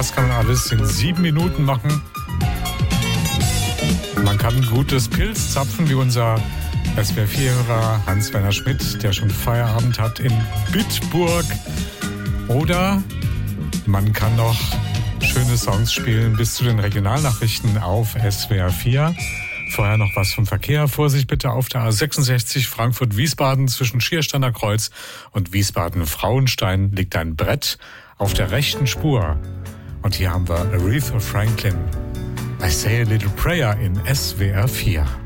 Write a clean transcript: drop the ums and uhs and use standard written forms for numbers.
was kann man alles in 7 Minuten machen? Man kann ein gutes Pilz zapfen, wie unser SWR4-Hörer Hans-Werner Schmidt, der schon Feierabend hat in Bitburg. Oder man kann noch schöne Songs spielen bis zu den Regionalnachrichten auf SWR 4. Vorher noch was vom Verkehr. Vorsicht bitte auf der A66 Frankfurt-Wiesbaden zwischen Schiersteiner Kreuz und Wiesbaden-Frauenstein liegt ein Brett auf der rechten Spur. Und hier haben wir Aretha Franklin. I Say a Little Prayer in SWR 4.